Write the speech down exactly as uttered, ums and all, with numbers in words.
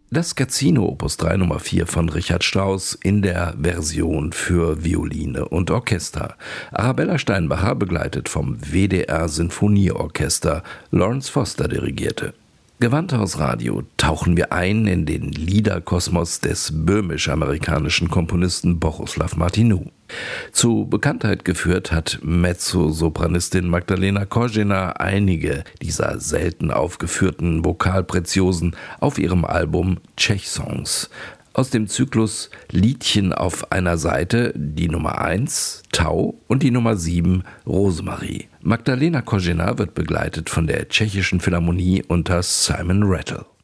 Das Scazzino Opus drei Nummer vier von Richard Strauss in der Version für Violine und Orchester. Arabella Steinbacher, begleitet vom W D R Sinfonieorchester, Lawrence Foster dirigierte. Gewandhaus Radio tauchen wir ein in den Liederkosmos des böhmisch-amerikanischen Komponisten Bohuslav Martinu. Zu Bekanntheit geführt hat Mezzosopranistin Magdalena Korzena einige dieser selten aufgeführten Vokalpreziosen auf ihrem Album Czech-Songs. Aus dem Zyklus Liedchen auf einer Seite die Nummer eins, Tau, und die Nummer sieben, Rosemarie. Magdalena Korzena wird begleitet von der Tschechischen Philharmonie unter Simon Rattle.